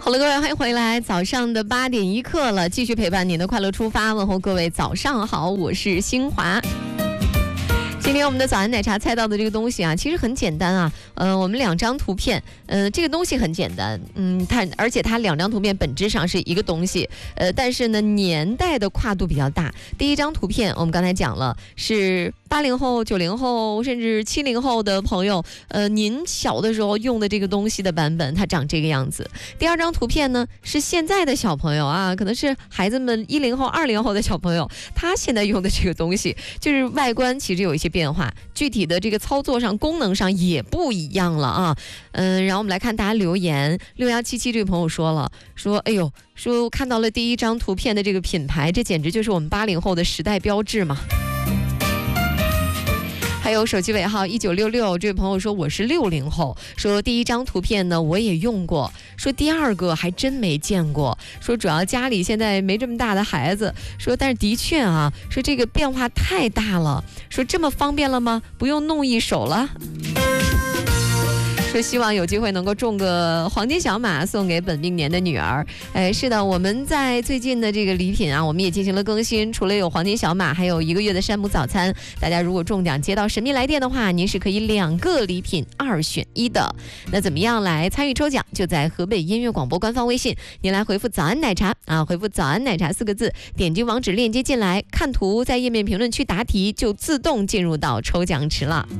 好了，各位，欢迎回来。早上的8点1刻了，继续陪伴您的快乐出发，问候各位早上好，我是新华。今天我们的早安奶茶猜到的这个东西啊，其实很简单啊。我们2张图片，这个东西很简单，而且它2张图片本质上是一个东西，但是呢，年代的跨度比较大。第一张图片我们刚才讲了，是80后、90后甚至70后的朋友，您小的时候用的这个东西的版本，它长这个样子。第二张图片呢，是现在的小朋友啊，可能是孩子们10后、20后的小朋友，他现在用的这个东西，就是外观其实有一些变化，具体的这个操作上、功能上也不一样了啊。然后我们来看大家留言，6177这位朋友说了，说哎呦，说看到了第一张图片的这个品牌，这简直就是我们80后的时代标志嘛。还有手机尾号1966这位朋友说，我是60后，说第一张图片呢我也用过，说第二个还真没见过，说主要家里现在没这么大的孩子，说但是的确啊，说这个变化太大了，说这么方便了吗？不用弄一手了。说希望有机会能够中个黄金小马送给本命年的女儿。是的，我们在最近的这个礼品啊，我们也进行了更新，除了有黄金小马，还有1个月的山姆早餐。大家如果中奖接到神秘来电的话，您是可以2个礼品2选1的。那怎么样来参与抽奖？就在河北音乐广播官方微信，您来回复早安奶茶啊，回复早安奶茶4个字，点击网址链接进来，看图，在页面评论区答题，就自动进入到抽奖池了。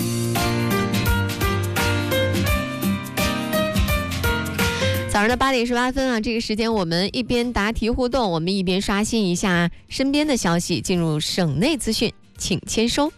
早上的8点18分啊，这个时间我们一边答题互动，我们一边刷新一下身边的消息，进入省内资讯，请签收。